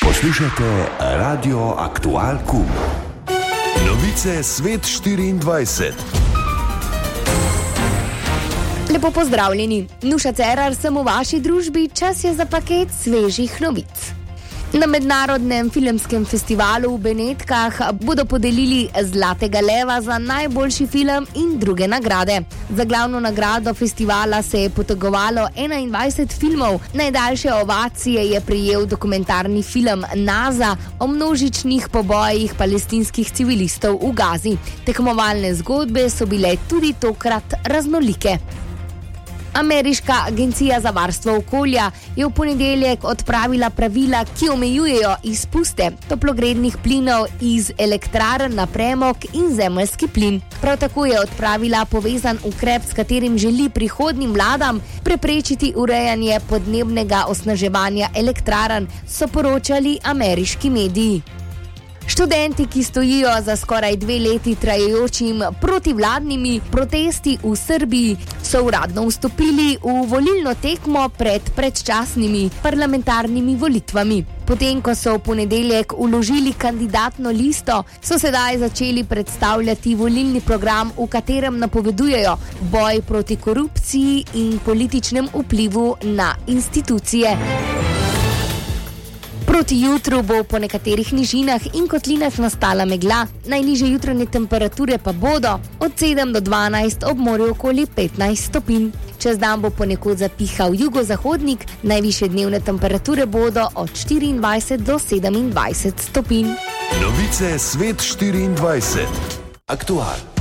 Poslušajte Radio Aktual Kum. Novice Svet 24. Lepo pozdravljeni. Nuša Cerar sem v vaši družbi, čas je za paket svežih novic. Na mednarodnem filmskem festivalu v Benetkah bodo podelili Zlatega leva za najboljši film in druge nagrade. Za glavno nagrado festivala se je potegovalo 21 filmov. Najdaljše ovacije je prejel dokumentarni film Naza o množičnih pobojih palestinskih civilistov v Gazi. Tekmovalne zgodbe so bile tudi tokrat raznolike. Ameriška agencija za varstvo okolja je v ponedeljek odpravila pravila, ki omejujejo izpuste toplogrednih plinov iz elektrarn na premog in zemeljski plin. Prav tako je odpravila povezan ukrep, s katerim želi prihodnjim vladam preprečiti urejanje podnebnega osnaževanja elektrarn, so poročali ameriški mediji. Študenti, ki stojijo za skoraj 2 leti trajajočim protivladnimi protesti v Srbiji, so uradno vstopili v volilno tekmo pred predčasnimi parlamentarnimi volitvami. Potem, ko so v ponedeljek vložili kandidatno listo, so sedaj začeli predstavljati volilni program, v katerem napovedujejo boj proti korupciji in političnem vplivu na institucije. Proti jutru bo po nekaterih nižinah in kotlinah nastala megla, najnižje jutranje temperature pa bodo od 7 do 12, ob morju okoli 15 stopinj. Čez dan bo ponekod zapihal jugozahodnik, najvišje dnevne temperature bodo od 24 do 27 stopinj. Novice Svet 24. Aktual.